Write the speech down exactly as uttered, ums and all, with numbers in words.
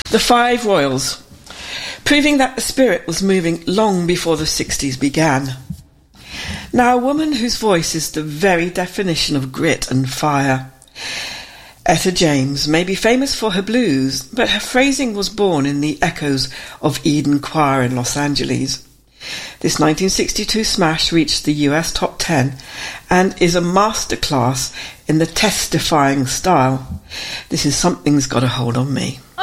The Five Royals, proving that the spirit was moving long before the sixties began. Now, a woman whose voice is the very definition of grit and fire. Etta James may be famous for her blues, but her phrasing was born in the echoes of Eden Choir in Los Angeles. This nineteen sixty-two smash reached the U S top ten and is a masterclass in the test-defying style. This is Something's Got a Hold on Me.